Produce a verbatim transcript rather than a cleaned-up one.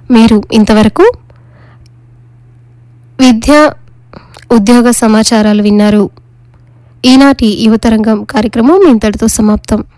మీరు ఇంతవరకు విద్యా ఉద్యోగ సమాచారాలు విన్నారు. ఈనాటి యువతరంగం కార్యక్రమం ఇంతటితో సమాప్తం.